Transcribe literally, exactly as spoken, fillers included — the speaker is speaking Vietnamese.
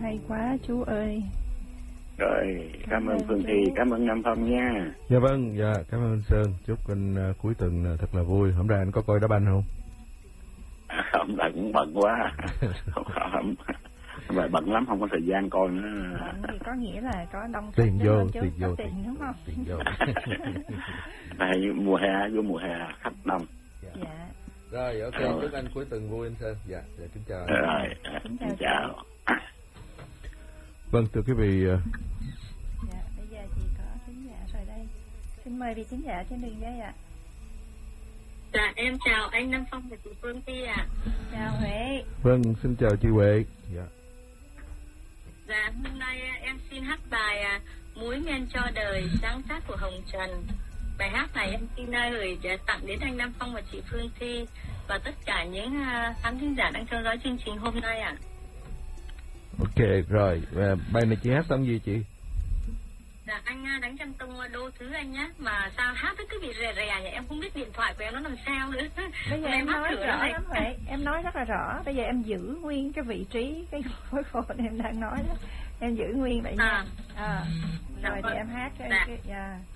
hay quá chú ơi. Rồi, cảm ơn Phương Thi, cảm ơn Nam Phong nha. Dạ vâng, dạ, cảm ơn anh Sơn. Chúc anh uh, cuối tuần uh, thật là vui. Hôm nay anh có coi đá banh không? À, hôm nay cũng bận quá. không, không, không, bận lắm, không có thời gian coi nữa. Bận thì có nghĩa là có đông khách tiền vô, chứ, tiền có vô, tiền, tiền đúng không? Tiền vô. Này, mùa hè, vô mùa hè khách đông. Dạ. Dạ. Rồi, ok, rồi. Chúc anh cuối tuần vui anh Sơn. Dạ, dạ, kính chào. Rồi, kính chào. chào. Vâng, thưa quý vị. Uh... Dạ, bây giờ chị có khán giả rồi đây. Xin mời vị khán giả trên đường dây ạ. Dạ, em chào anh Nam Phong và chị Phương Thi ạ. Chào Huệ. Vâng, xin chào chị Huệ. Dạ. Dạ, hôm nay em xin hát bài Muối Men Cho Đời, sáng tác của Hồng Trần. Bài hát này em xin gửi tặng đến anh Nam Phong và chị Phương Thi và tất cả những khán thính giả đang theo dõi chương trình hôm nay ạ. Ok, rồi. Bài này chị hát xong gì chị? Dạ, anh đánh trăm tông đô thứ anh nhé. Mà sao hát nó cứ bị rè rè nhỉ? Em không biết điện thoại của em nó làm sao nữa. Bây giờ em nói rõ lắm Huệ. Em nói rất là rõ. Bây giờ em giữ nguyên cái vị trí, cái phối phone em đang nói đó. Em giữ nguyên vậy nha. À. À. Rồi dạ, thì em hát cho dạ. cái... Yeah.